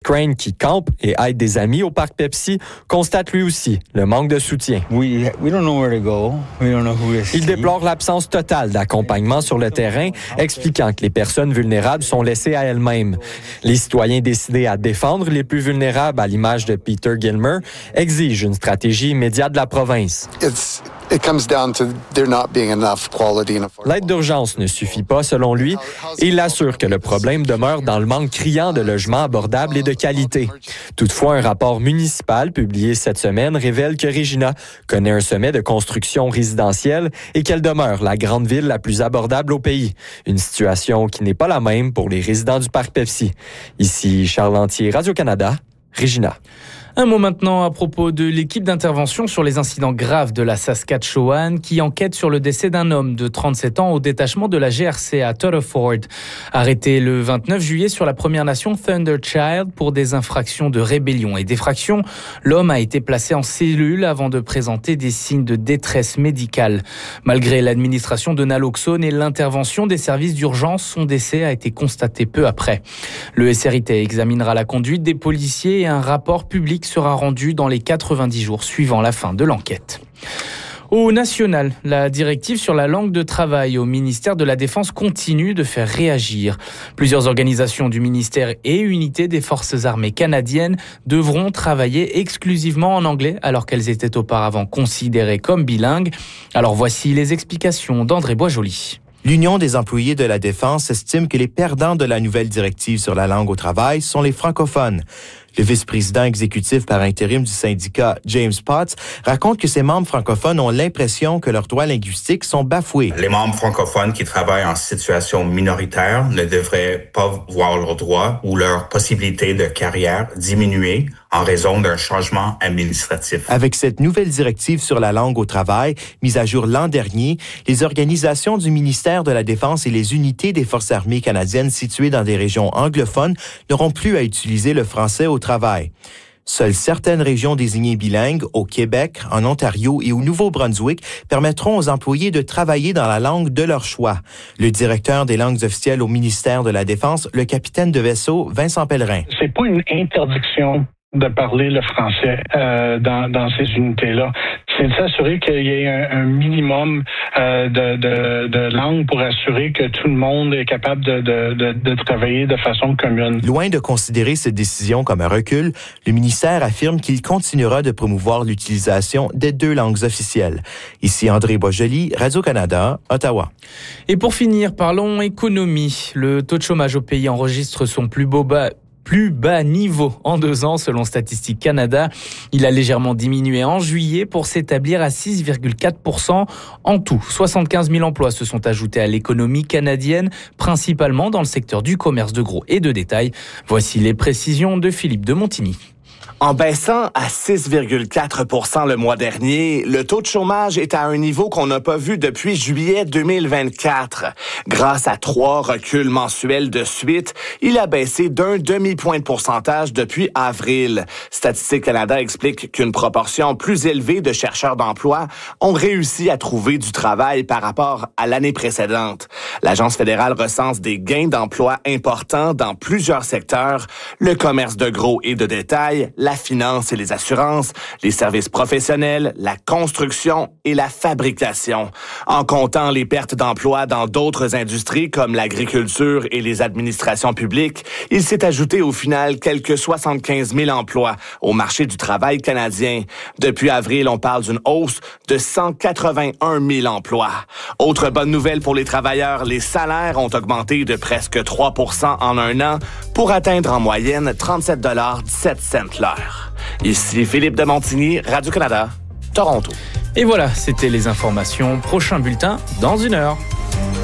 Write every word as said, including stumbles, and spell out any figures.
Crane, qui campe et aide des amis au parc Pepsi, constate lui aussi le manque de soutien. We, we don't know where to go. We don't know who to see. Il déplore l'absence totale d'accompagnement sur le terrain, expliquant que les personnes vulnérables sont laissées à elles-mêmes. Les citoyens décidés à défendre les plus vulnérables, à l'image de Peter Gilmer, exigent une stratégie immédiate de la province. It's, it comes down to there not being enough quality and affordable. L'aide d'urgence ne suffit pas, selon lui, et il assure que le problème demeure dans le manque criant de logements abordables et de qualité. Toutefois, un rapport municipal publié cette semaine révèle que Regina connaît un sommet de construction résidentielle et qu'elle demeure la grande ville la plus abordable au pays. Une situation qui n'est pas la même pour les résidents du parc Pepsi. Ici Charles Lantier, Radio-Canada, Regina. Un mot maintenant à propos de l'équipe d'intervention sur les incidents graves de la Saskatchewan qui enquête sur le décès d'un homme de trente-sept ans au détachement de la G R C à Thetford. Arrêté le vingt-neuf juillet sur la Première Nation Thunderchild pour des infractions de rébellion et d'effraction, l'homme a été placé en cellule avant de présenter des signes de détresse médicale. Malgré l'administration de naloxone et l'intervention des services d'urgence, son décès a été constaté peu après. Le S R I T examinera la conduite des policiers et un rapport public sera rendu dans les quatre-vingt-dix jours suivant la fin de l'enquête. Au national, la directive sur la langue de travail au ministère de la Défense continue de faire réagir. Plusieurs organisations du ministère et unités des forces armées canadiennes devront travailler exclusivement en anglais alors qu'elles étaient auparavant considérées comme bilingues. Alors voici les explications d'André Boisjoli. L'Union des employés de la Défense estime que les perdants de la nouvelle directive sur la langue au travail sont les francophones. Le vice-président exécutif par intérim du syndicat, James Potts, raconte que ses membres francophones ont l'impression que leurs droits linguistiques sont bafoués. Les membres francophones qui travaillent en situation minoritaire ne devraient pas voir leurs droits ou leurs possibilités de carrière diminuer en raison d'un changement administratif. Avec cette nouvelle directive sur la langue au travail, mise à jour l'an dernier, les organisations du ministère de la Défense et les unités des Forces armées canadiennes situées dans des régions anglophones n'auront plus à utiliser le français au travail. Seules certaines régions désignées bilingues, au Québec, en Ontario et au Nouveau-Brunswick, permettront aux employés de travailler dans la langue de leur choix. Le directeur des langues officielles au ministère de la Défense, le capitaine de vaisseau, Vincent Pellerin. C'est pas une interdiction de parler le français euh, dans, dans ces unités-là. C'est de s'assurer qu'il y ait un, un minimum euh, de, de, de langue pour assurer que tout le monde est capable de, de, de, de travailler de façon commune. Loin de considérer cette décision comme un recul, le ministère affirme qu'il continuera de promouvoir l'utilisation des deux langues officielles. Ici André Boisjoli, Radio-Canada, Ottawa. Et pour finir, parlons économie. Le taux de chômage au pays enregistre son plus beau bas plus bas niveau en deux ans selon Statistique Canada. Il a légèrement diminué en juillet pour s'établir à six virgule quatre pour cent. En tout, soixante-quinze mille emplois se sont ajoutés à l'économie canadienne, principalement dans le secteur du commerce de gros et de détail. Voici les précisions de Philippe de Montigny. En baissant à six virgule quatre pour cent le mois dernier, le taux de chômage est à un niveau qu'on n'a pas vu depuis juillet deux mille vingt-quatre. Grâce à trois reculs mensuels de suite, il a baissé d'un demi-point de pourcentage depuis avril. Statistique Canada explique qu'une proportion plus élevée de chercheurs d'emploi ont réussi à trouver du travail par rapport à l'année précédente. L'Agence fédérale recense des gains d'emploi importants dans plusieurs secteurs, le commerce de gros et de détail, la finance et les assurances, les services professionnels, la construction et la fabrication. En comptant les pertes d'emplois dans d'autres industries comme l'agriculture et les administrations publiques, il s'est ajouté au final quelques soixante-quinze mille emplois au marché du travail canadien. Depuis avril, on parle d'une hausse de cent quatre-vingt-un mille emplois. Autre bonne nouvelle pour les travailleurs, les salaires ont augmenté de presque trois pour cent en un an pour atteindre en moyenne trente-sept dollars dix-sept cents l'heure. Ici Philippe de Montigny, Radio-Canada, Toronto. Et voilà, c'était les informations. Prochain bulletin dans une heure.